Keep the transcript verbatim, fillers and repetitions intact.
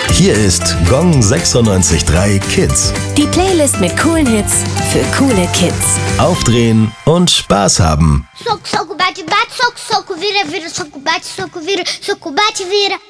Hier ist Gong sechsundneunzig Komma drei Kids. Die Playlist mit coolen Hits für coole Kids. Aufdrehen und Spaß haben. Soco, soco, bate, bate, soco, soco, vira, vira, soco, bate, soco, vira, soco, bate, vira.